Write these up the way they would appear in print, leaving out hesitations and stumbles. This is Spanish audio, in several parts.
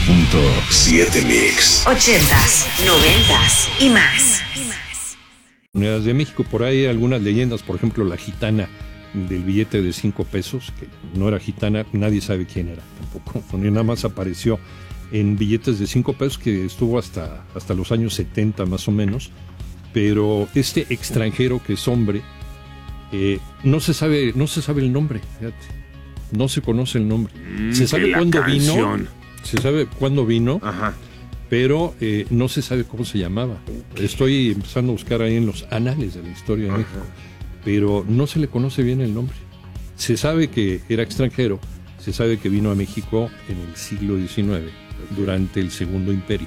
98.7 Mix. 80s, 90s y más. Monedas de México, por ahí hay algunas leyendas, por ejemplo, la gitana del billete de 5 pesos, que no era gitana, nadie sabe quién era tampoco, nada más apareció en billetes de 5 pesos que estuvo hasta los años 70 más o menos, pero este extranjero que es hombre, no se sabe el nombre, fíjate, no se conoce el nombre, se sabe cuándo vino, se sabe cuándo vino, ajá, pero no se sabe cómo se llamaba. Estoy empezando a buscar ahí en los anales de la historia de México, pero no se le conoce bien el nombre. Se sabe que era extranjero, se sabe que vino a México en el siglo XIX, durante el Segundo Imperio,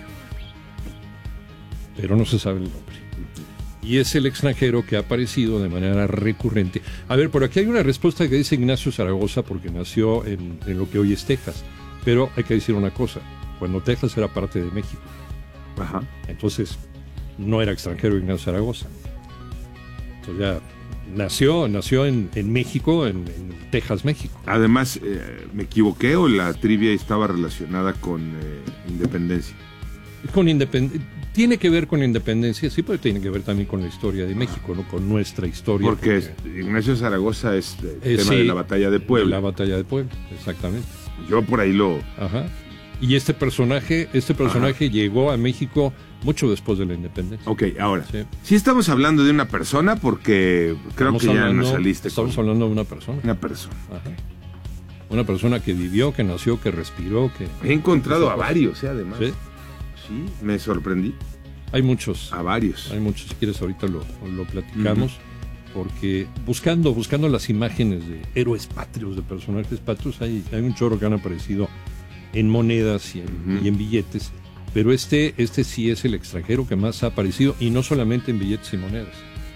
pero no se sabe el nombre. Y es el extranjero que ha aparecido de manera recurrente. A ver, por aquí hay una respuesta que dice Ignacio Zaragoza, porque nació en lo que hoy es Texas, pero hay que decir una cosa. Cuando Texas era parte de México. Ajá. Entonces, no era extranjero Ignacio Zaragoza. Entonces ya nació en México, en Texas, México. Además, ¿me equivoqué o la trivia estaba relacionada con independencia? Tiene que ver con independencia, sí, pero tiene que ver también con la historia de México, ¿no? Con nuestra historia. Porque Ignacio Zaragoza es el tema de la batalla de Puebla. De la batalla de Puebla, exactamente. Yo por ahí lo... Ajá. Y este personaje llegó a México mucho después de la independencia. Ok, ahora, sí estamos hablando de una persona porque creo que ya nos saliste. Estamos hablando de una persona. Una persona. Ajá. Una persona que vivió, que nació, que respiró, que... He encontrado a varios, además. ¿Sí? Sí, me sorprendí. Hay muchos. A varios. Hay muchos, si quieres ahorita lo platicamos, porque buscando las imágenes de héroes patrios, de personajes patrios, hay un chorro que han aparecido en monedas y en billetes, pero este sí es el extranjero que más ha aparecido, y no solamente en billetes y monedas,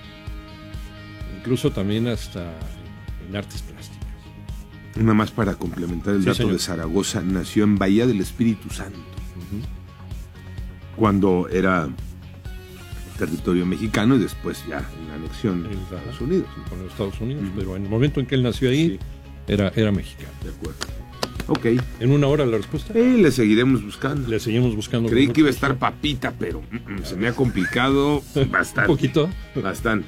incluso también hasta en artes plásticas. Nada más para complementar el dato, señor. De Zaragoza, nació en Bahía del Espíritu Santo, cuando era territorio mexicano y después ya en la anexión de Estados Unidos. Con los Estados Unidos, pero en el momento en que él nació ahí, era mexicano. De acuerdo. Ok. ¿En una hora la respuesta? Le seguiremos buscando. Le seguimos buscando. Creí que iba a estar papita, pero se me ha complicado bastante. ¿Un poquito? Bastante.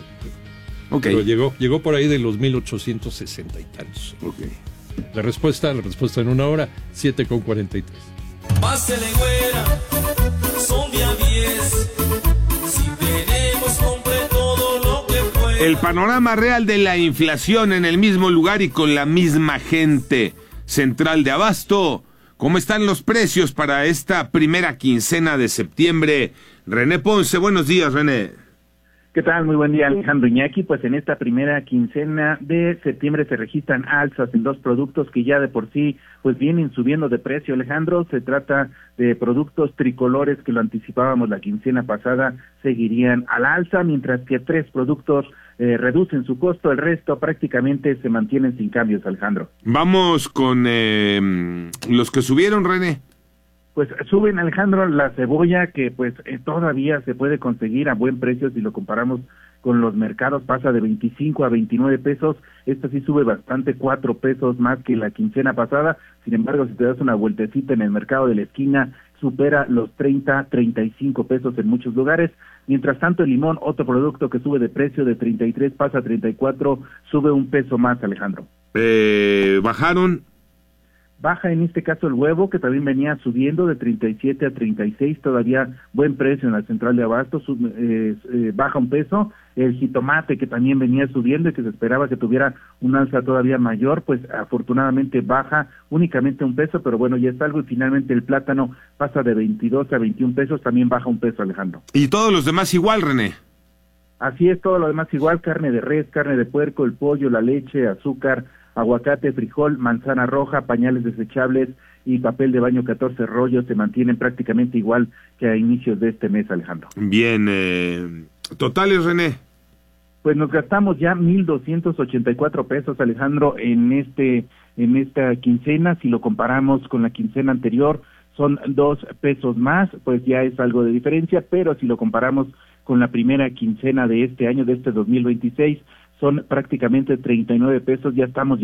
Ok. Pero llegó por ahí de los 1860 y tantos. Ok. La respuesta en una hora, 7:43. Pásele güera, son día 10. Si tenemos compre todo lo que pueda. El panorama real de la inflación en el mismo lugar y con la misma gente. Central de Abasto. ¿Cómo están los precios para esta primera quincena de septiembre? René Ponce, buenos días, René. ¿Qué tal? Muy buen día, Alejandro Iñaki. Pues en esta primera quincena de septiembre se registran alzas en dos productos que ya de por sí pues vienen subiendo de precio, Alejandro. Se trata de productos tricolores que lo anticipábamos la quincena pasada, seguirían al alza, mientras que 3 productos reducen su costo, el resto prácticamente se mantienen sin cambios, Alejandro. Vamos con los que subieron, René. Pues suben, Alejandro, la cebolla, que pues todavía se puede conseguir a buen precio si lo comparamos con los mercados, pasa de 25 a 29 pesos, esta sí sube bastante, 4 pesos más que la quincena pasada. Sin embargo, si te das una vueltecita en el mercado de la esquina, supera los 30, 35 pesos en muchos lugares. Mientras tanto, el limón, otro producto que sube de precio, de 33 pasa a 34, sube 1 peso más, Alejandro. ¿Bajaron? Baja en este caso el huevo, que también venía subiendo de 37 a 36, todavía buen precio en la central de Abasto, baja 1 peso. El jitomate, que también venía subiendo y que se esperaba que tuviera un alza todavía mayor, pues afortunadamente baja únicamente 1 peso, pero bueno, ya es algo. Y finalmente el plátano pasa de 22 a 21 pesos, también baja 1 peso, Alejandro. ¿Y todos los demás igual, René? Así es, todo lo demás igual: carne de res, carne de puerco, el pollo, la leche, azúcar, aguacate, frijol, manzana roja, pañales desechables y papel de baño 14 rollos se mantienen prácticamente igual que a inicios de este mes, Alejandro. Bien, totales, René. Pues nos gastamos ya 1,284 pesos, Alejandro, en esta quincena. Si lo comparamos con la quincena anterior, son 2 pesos más, pues ya es algo de diferencia, pero si lo comparamos con la primera quincena de este año, de este 2026, son prácticamente 39 pesos, ya estamos